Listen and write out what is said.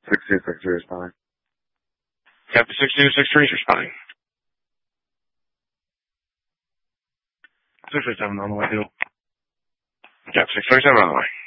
6263 responding. Captain 6263 is responding. 637 on the way, Bill. Captain 637 on the way.